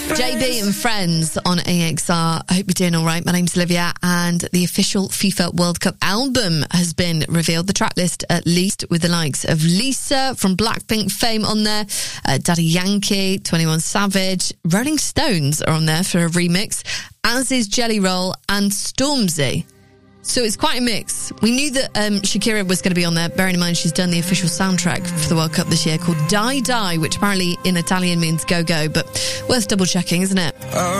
JB and Friends on AXR. I hope you're doing all right. My name's Olivia, and the official FIFA World Cup album has been revealed. The track list, at least, with the likes of Lisa from Blackpink fame on there, Daddy Yankee, 21 Savage, Rolling Stones are on there for a remix, as is Jelly Roll and Stormzy. So it's quite a mix. We knew that Shakira was going to be on there, bearing in mind she's done the official soundtrack for the World Cup this year called Die Die, which apparently in Italian means go go, but worth double checking, isn't it?